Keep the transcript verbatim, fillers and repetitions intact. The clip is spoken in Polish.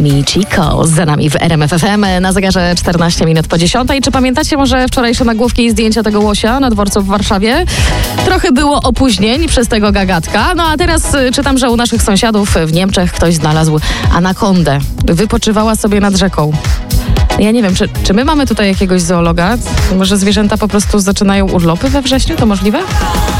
Michiko za nami w R M F F M na zegarze czternaście minut po dziesiątej. Czy pamiętacie może wczorajsze nagłówki i zdjęcia tego łosia na dworcu w Warszawie? Trochę było opóźnień przez tego gagatka. No a teraz y, czytam, że u naszych sąsiadów w Niemczech ktoś znalazł anakondę. Wypoczywała sobie nad rzeką. Ja nie wiem, czy, czy my mamy tutaj jakiegoś zoologa? Może zwierzęta po prostu zaczynają urlopy we wrześniu? To możliwe?